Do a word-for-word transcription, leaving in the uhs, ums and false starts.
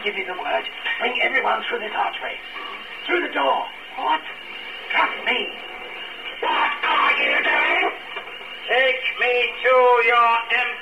give you the word. Bring everyone through this archway. Through the door. What? Trust me. What are you doing? Take me to your empty